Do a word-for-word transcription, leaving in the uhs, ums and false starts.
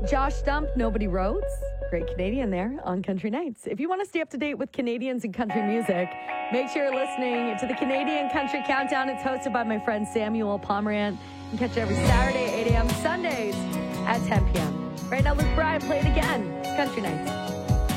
Josh Stump, Nobody Rhodes. Great Canadian there on Country Nights. If you want to stay up to date with Canadians and country music, make sure you're listening to the Canadian Country Countdown. It's hosted by my friend Samuel Pomerant. You can catch it every Saturday at eight a.m., Sundays at ten p.m. Right now, Luke Bryan, play it again. Country Nights.